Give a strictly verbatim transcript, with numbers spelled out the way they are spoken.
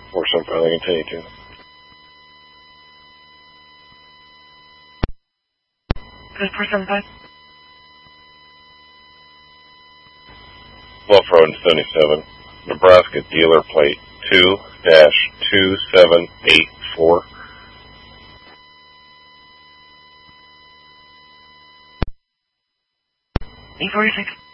four seven five, I can tell you too. four seven five. Bluff Road seventy-seven, Nebraska dealer plate two dash two seven eight four. eight forty-six.